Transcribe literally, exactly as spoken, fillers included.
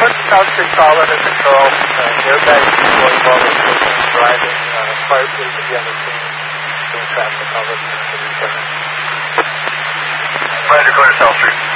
put South Street call under control. Uh, airbags deployed while the person is driving. Uh, fire police will be on the scene. Doing traffic. I'll let you know the return. Roger, go to South Street.